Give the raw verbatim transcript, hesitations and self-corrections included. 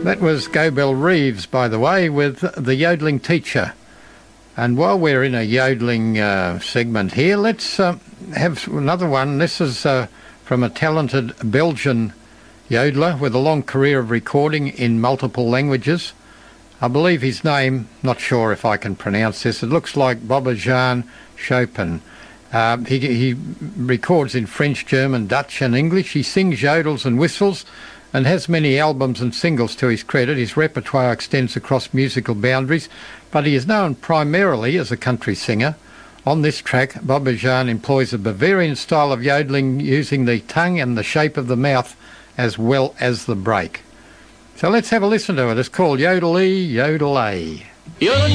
That was Gobel Reeves, by the way, with The Yodeling Teacher. And while we're in a yodeling uh, segment here, let's uh, have another one. This is uh, from a talented Belgian yodeler with a long career of recording in multiple languages. I believe his name, not sure if I can pronounce this, it looks like Bobbejaan Chopin. Uh, he, he records in French, German, Dutch and English. He sings, yodels and whistles and has many albums and singles to his credit. His repertoire extends across musical boundaries, but he is known primarily as a country singer. On this track, Bobbejaan employs a Bavarian style of yodeling using the tongue and the shape of the mouth as well as the break. So let's have a listen to it. It's called Yodel-ee, Yodel-ay.